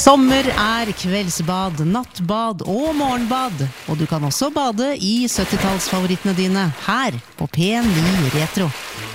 Sommer kveldsbad, nattbad og morgenbad, og du kan også bade i 70-tallsfavorittene dine her på P9 Retro.